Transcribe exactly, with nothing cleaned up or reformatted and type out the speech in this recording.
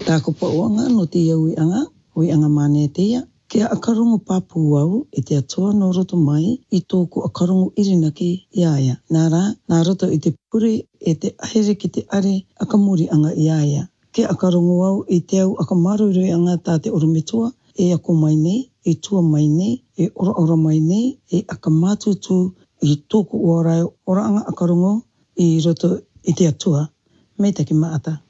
Tā ko pa uanga no te iau i anga, o i anga mane te ia. Kia akarongo pāpū au e te atua no roto mai i tōku akarongo irinaki i aia. Nā rā, nā roto i te pure e te ahere ki te are akamuri anga i aia. Kia akarongo au i te au akamarurui anga tā te orometua e ako mai nei, e tua mai nei, e ora ora mai nei, e akamātutu i tōku ora ora anga akarongo i roto i te atua. Me te ki maata.